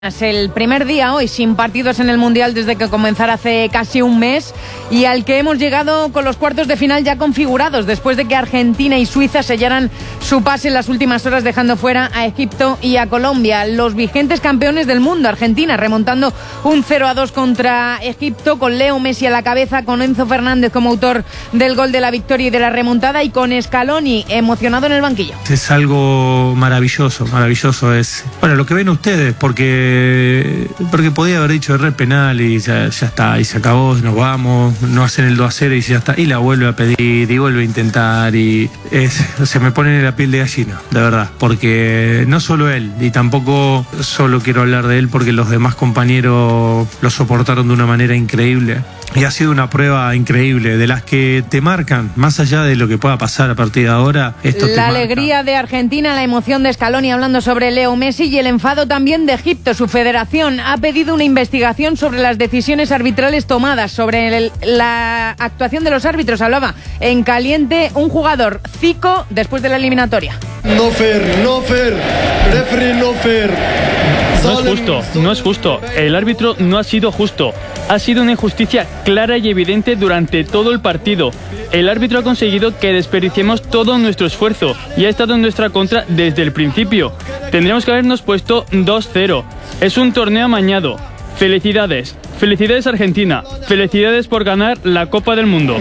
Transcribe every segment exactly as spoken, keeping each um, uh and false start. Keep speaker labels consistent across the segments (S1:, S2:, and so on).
S1: Es el primer día hoy sin partidos en el Mundial desde que comenzara hace casi un mes y al que hemos llegado con los cuartos de final ya configurados después de que Argentina y Suiza sellaran su pase en las últimas horas dejando fuera a Egipto y a Colombia. Los vigentes campeones del mundo, Argentina remontando un cero a dos contra Egipto con Leo Messi a la cabeza, con Enzo Fernández como autor del gol de la victoria y de la remontada y con Scaloni emocionado en el banquillo.
S2: Es algo maravilloso, maravilloso es, bueno, lo que ven ustedes, porque porque podía haber dicho error penal y ya, ya está, y se acabó, nos vamos, no hacen el dos a cero y ya está, y la vuelve a pedir y vuelve a intentar y es, se me pone la piel de gallina, de verdad, porque no solo él, y tampoco solo quiero hablar de él porque los demás compañeros lo soportaron de una manera increíble. Y ha sido una prueba increíble, de las que te marcan, más allá de lo que pueda pasar a partir de ahora. Esto
S1: la
S2: te
S1: alegría
S2: marca.
S1: de Argentina, la emoción de Scaloni hablando sobre Leo Messi y el enfado también de Egipto. Su federación ha pedido una investigación sobre las decisiones arbitrales tomadas, sobre el, la actuación de los árbitros. Hablaba en caliente un jugador, Zico, después de la eliminatoria.
S3: No fair, no fair, referee no fair.
S4: No es justo, no es justo. El árbitro no ha sido justo. Ha sido una injusticia clara y evidente durante todo el partido. El árbitro ha conseguido que desperdiciemos todo nuestro esfuerzo y ha estado en nuestra contra desde el principio. Tendríamos que habernos puesto dos cero. Es un torneo amañado. Felicidades. Felicidades Argentina. Felicidades por ganar la Copa del Mundo.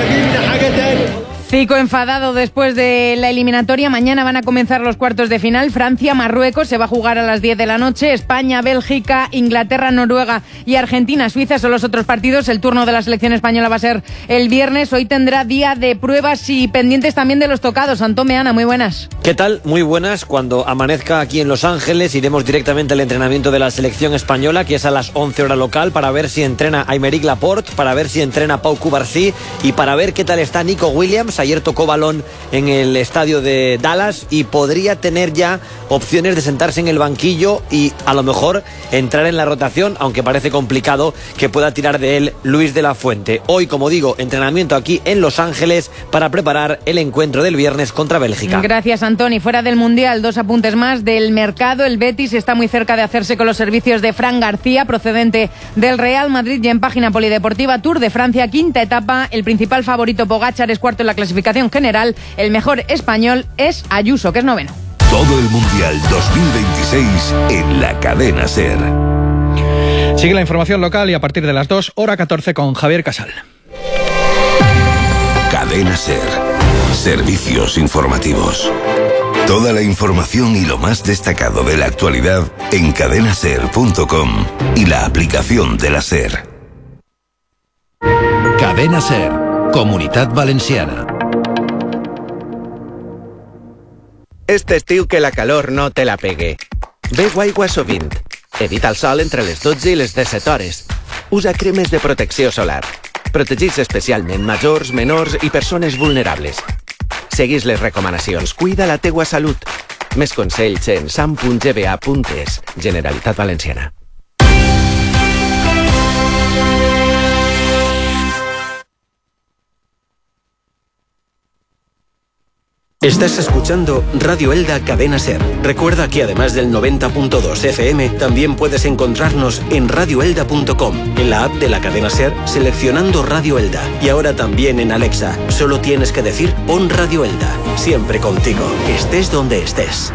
S1: Zico enfadado después de la eliminatoria. Mañana van a comenzar los cuartos de final. Francia, Marruecos, se va a jugar a las diez de la noche. España, Bélgica, Inglaterra, Noruega y Argentina, Suiza son los otros partidos. El turno de la selección española va a ser el viernes. Hoy tendrá día de pruebas y pendientes también de los tocados. Antón Meana, muy buenas.
S5: ¿Qué tal? Muy buenas. Cuando amanezca aquí en Los Ángeles iremos directamente al entrenamiento de la selección española, que es a las once hora local, para ver si entrena Aymeric Laporte, para ver si entrena Pau Cubarsí y para ver qué tal está Nico Williams. Ayer tocó balón en el estadio de Dallas y podría tener ya opciones de sentarse en el banquillo y a lo mejor entrar en la rotación, aunque parece complicado que pueda tirar de él Luis de la Fuente. Hoy, como digo, entrenamiento aquí en Los Ángeles para preparar el encuentro del viernes contra Bélgica.
S1: Gracias, Antoni. Fuera del Mundial, dos apuntes más del mercado. El Betis está muy cerca de hacerse con los servicios de Fran García, procedente del Real Madrid, y en página polideportiva Tour de Francia, quinta etapa. El principal favorito Pogačar es cuarto en la clasificación general. El mejor español es Ayuso, que es noveno.
S6: Todo el Mundial dos mil veintiséis en la cadena SER.
S7: Sigue la información local y a partir de las dos, hora catorce con Javier Casal.
S6: Cadena SER. Servicios informativos. Toda la información y lo más destacado de la actualidad en cadena ser punto com y la aplicación de la SER. Cadena SER, Comunitat Valenciana.
S8: Este estiu que la calor no te la pegue. Beu aigua sovint. Evita el sol entre les dotze i les disset hores. Usa cremes de protecció solar. Protegits especialment majors, menors i persones vulnerables. Seguís les recomanacions. Cuida la teua salut. Més consells en sam punt g b a punt es. Generalitat Valenciana.
S9: Estás escuchando Radio Elda Cadena SER. Recuerda que además del noventa punto dos F M, también puedes encontrarnos en radio elda punto com, en la app de la cadena SER, seleccionando Radio Elda. Y ahora también en Alexa. Solo tienes que decir pon Radio Elda. Siempre contigo, estés donde estés.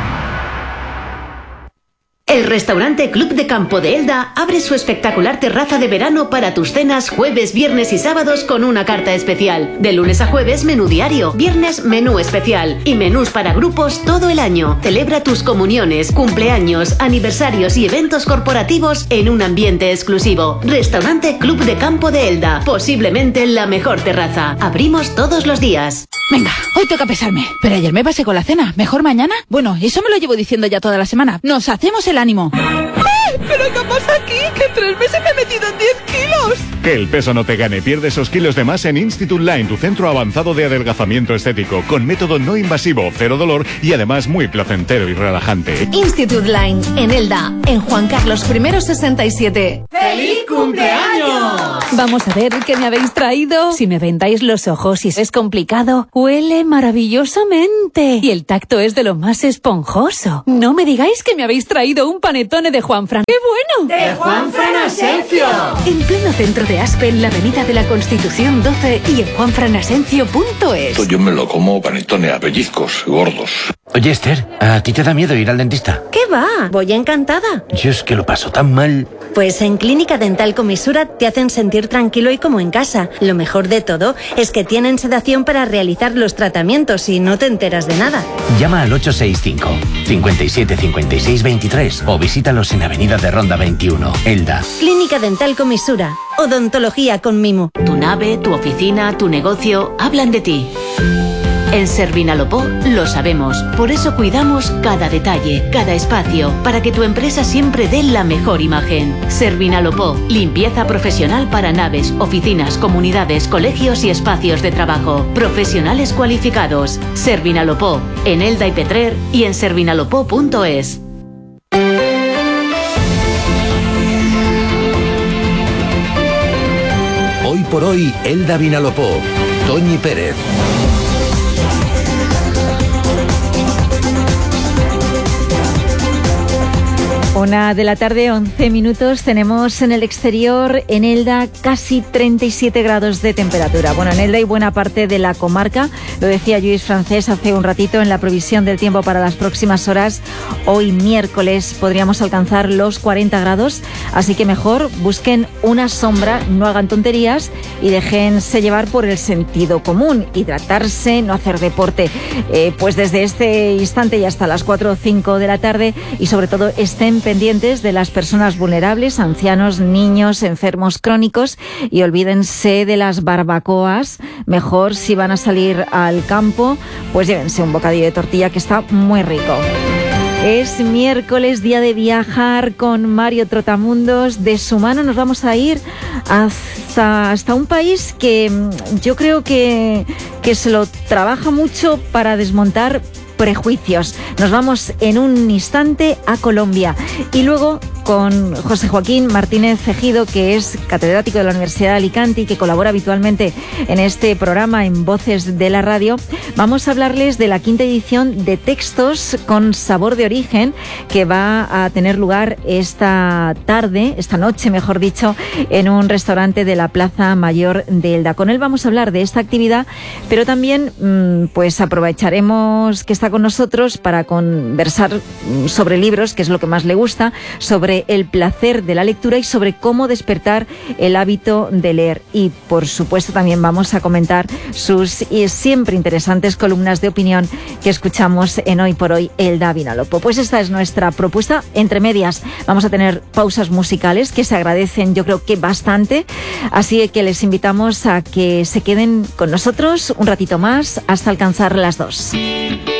S10: El restaurante Club de Campo de Elda abre su espectacular terraza de verano para tus cenas jueves, viernes y sábados con una carta especial. De lunes a jueves, menú diario, viernes, menú especial y menús para grupos todo el año. Celebra tus comuniones, cumpleaños, aniversarios y eventos corporativos en un ambiente exclusivo. Restaurante Club de Campo de Elda, posiblemente la mejor terraza. Abrimos todos los días.
S11: Venga, hoy toca pesarme. Pero ayer me pasé con la cena. ¿Mejor mañana? Bueno, eso me lo llevo diciendo ya toda la semana. Nos hacemos el ánimo.
S12: ¡Ay! ¿Pero qué pasa aquí? Que en tres meses me he metido diez kilos. Que el peso no te gane. Pierde esos kilos de más en Institute Line, tu centro avanzado de adelgazamiento estético, con método no invasivo, cero dolor y además muy placentero y relajante.
S13: Institute Line, en Elda, en Juan Carlos primero sesenta y siete.
S14: ¡Feliz cumpleaños!
S13: Vamos a ver qué me habéis traído. Si me vendáis los ojos y es complicado, huele maravillosamente. Y el tacto es de lo más esponjoso. No me digáis que me habéis traído un panetone de Juanfran. ¡Qué bueno!
S14: ¡De Juanfran Asencio!
S13: En pleno centro de Aspe, en la avenida de la Constitución doce y en juanfranasencio punto es.
S15: Yo me lo como panetone a pellizcos, gordos.
S16: Oye, Esther, ¿a ti te da miedo ir al dentista?
S17: ¿Qué va? Voy encantada.
S16: Yo es que lo paso tan mal.
S17: Pues en Clínica Dental Comisura te hacen sentir tranquilo y como en casa. Lo mejor de todo es que tienen sedación para realizar los tratamientos y no te enteras de nada.
S16: Llama al ocho seis cinco, cinco siete, cinco seis dos tres o visítalos en Avenida de Ronda veintiuno, Elda.
S17: Clínica Dental Comisura. Odontología con mimo.
S10: Tu nave, tu oficina, tu negocio, hablan de ti. En Servinalopó lo sabemos, por eso cuidamos cada detalle, cada espacio, para que tu empresa siempre dé la mejor imagen. Servinalopó, limpieza profesional para naves, oficinas, comunidades, colegios y espacios de trabajo. Profesionales cualificados. Servinalopó, en Elda y Petrer y en servinalopó punto es.
S18: Hoy por hoy, Elda Vinalopó. Toñi Pérez.
S19: Una de la tarde, once minutos, tenemos en el exterior, en Elda, casi treinta y siete grados de temperatura. Bueno, en Elda y buena parte de la comarca, lo decía Lluís Francés hace un ratito en la previsión del tiempo para las próximas horas. Hoy miércoles podríamos alcanzar los cuarenta grados, así que mejor busquen una sombra, no hagan tonterías y déjense llevar por el sentido común. Hidratarse, no hacer deporte, eh, pues desde este instante y hasta las cuatro o cinco de la tarde, y sobre todo estén pendientes de las personas vulnerables, ancianos, niños, enfermos crónicos, y olvídense de las barbacoas. Mejor, si van a salir al campo, pues llévense un bocadillo de tortilla que está muy rico. Es miércoles, día de viajar con Mario Trotamundos. De su mano nos vamos a ir hasta, hasta un país que yo creo que, que se lo trabaja mucho para desmontar prejuicios. Nos vamos en un instante a Colombia y luego con José Joaquín Martínez Cejido, que es catedrático de la Universidad de Alicante y que colabora habitualmente en este programa en Voces de la Radio. Vamos a hablarles de la quinta edición de Textos con Sabor de Origen, que va a tener lugar esta tarde, esta noche mejor dicho, en un restaurante de la Plaza Mayor de Elda. Con él vamos a hablar de esta actividad, pero también pues aprovecharemos que está con nosotros para conversar sobre libros, que es lo que más le gusta, sobre el placer de la lectura y sobre cómo despertar el hábito de leer. Y por supuesto también vamos a comentar sus siempre interesantes columnas de opinión que escuchamos en Hoy por Hoy, Elda Vinalopó. Pues esta es nuestra propuesta. Entre medias vamos a tener pausas musicales que se agradecen, yo creo que bastante, así que les invitamos a que se queden con nosotros un ratito más hasta alcanzar las dos.